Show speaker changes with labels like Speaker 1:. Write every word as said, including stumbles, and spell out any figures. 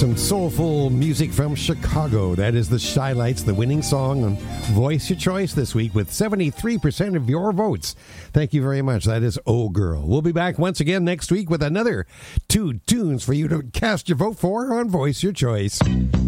Speaker 1: Some soulful music from Chicago. That is the Shy-Lites, the winning song on Voice Your Choice this week with seventy-three percent of your votes. Thank you very much. That is Oh Girl. We'll be back once again next week with another two tunes for you to cast your vote for on Voice Your Choice.